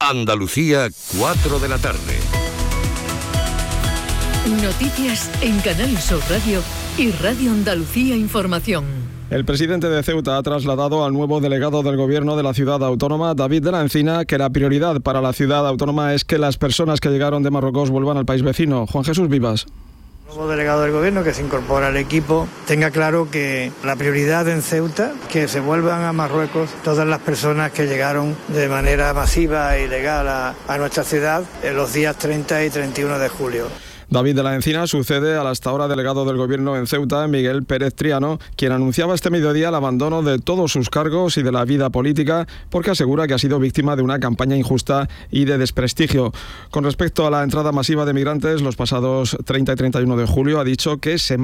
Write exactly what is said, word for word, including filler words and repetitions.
Andalucía, cuatro de la tarde. Noticias en Canal Sur Radio y Radio Andalucía Información. El presidente de Ceuta ha trasladado al nuevo delegado del Gobierno de la ciudad autónoma, David de la Encina, que la prioridad para la ciudad autónoma es que las personas que llegaron de Marruecos vuelvan al país vecino. Juan Jesús Vivas. El nuevo delegado del Gobierno que se incorpora al equipo tenga claro que la prioridad en Ceuta, que se vuelvan a Marruecos todas las personas que llegaron de manera masiva e ilegal a, a nuestra ciudad en los días treinta y treinta y uno de julio. David de la Encina sucede al hasta ahora delegado del Gobierno en Ceuta, Miguel Pérez Triano, quien anunciaba este mediodía el abandono de todos sus cargos y de la vida política porque asegura que ha sido víctima de una campaña injusta y de desprestigio. Con respecto a la entrada masiva de migrantes los pasados treinta y treinta y uno de julio, ha dicho que se